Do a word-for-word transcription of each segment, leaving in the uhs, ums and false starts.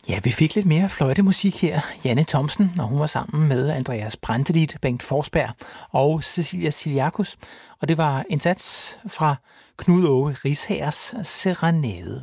Ja, vi fik lidt mere fløjtemusik her. Janne Thomsen, og hun var sammen med Andreas Brantelid, Bengt Forsberg og Cecilia Siliakus. Og det var en sats fra Knud Åge Riishagers Serenade.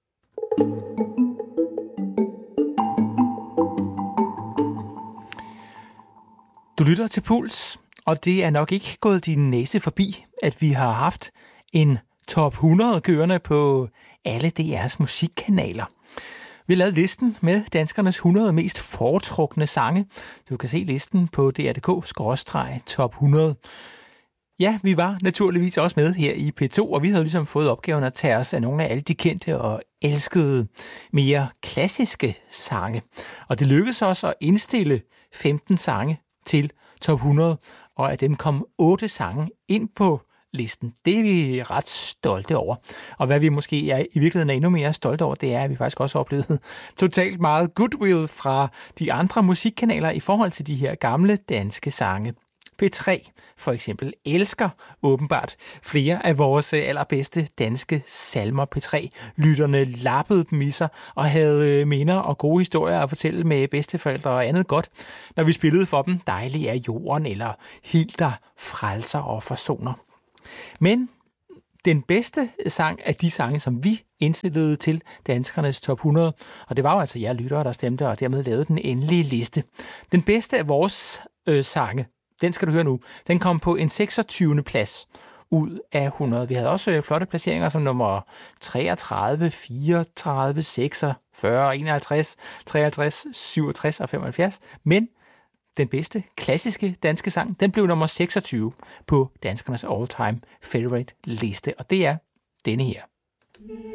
Du lytter til Puls, og det er nok ikke gået din næse forbi, at vi har haft en top hundrede kørende på alle D R's musikkanaler. Vi har lavet listen med danskernes hundrede mest foretrukne sange. Du kan se listen på D R punktum d k skråstreg top hundrede. Ja, vi var naturligvis også med her i P to, og vi havde ligesom fået opgaven at tage os af nogle af alle de kendte og elskede mere klassiske sange. Og det lykkedes os at indstille femten sange til top hundrede, og af dem kom otte sange ind på listen. Det er vi ret stolte over. Og hvad vi måske er, i virkeligheden er endnu mere stolte over, det er, at vi faktisk også oplevede totalt meget goodwill fra de andre musikkanaler i forhold til de her gamle danske sange. P tre for eksempel elsker åbenbart flere af vores allerbedste danske salmer. P tre-lytterne lappede dem i sig og havde minder og gode historier at fortælle med bedsteforældre og andet godt, når vi spillede for dem Dejlig er jorden eller Hilder, frelser og forsoner. Men den bedste sang af de sange, som vi indstillede til danskernes top hundrede, og det var jo altså jer lyttere, der stemte og dermed lavede den endelige liste. Den bedste af vores øh, sange, den skal du høre nu, den kom på en seksogtyvende plads ud af hundrede. Vi havde også øh, flotte placeringer som nummer treogtredive, fireogtredive, seksogfyrre, enoghalvtreds, treoghalvtreds, syvogtres og femoghalvfjerds, men den bedste klassiske danske sang, den blev nummer seksogtyve på danskernes all-time favorite liste, og det er denne her.